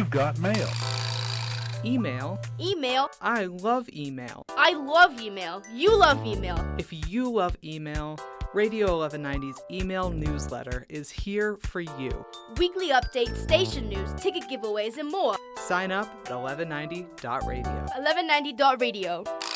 you've got mail. Email. Email. I love email. I love email. You love email. If you love email, Radio 1190's email newsletter is here for you. Weekly updates, station news, ticket giveaways, and more. Sign up at 1190.radio. 1190.radio.